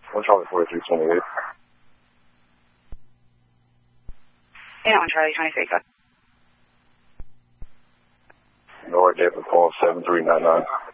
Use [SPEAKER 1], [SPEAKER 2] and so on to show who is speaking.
[SPEAKER 1] 1 Charlie 4328.
[SPEAKER 2] Yeah, 1 Charlie 26.
[SPEAKER 1] North David call 7399.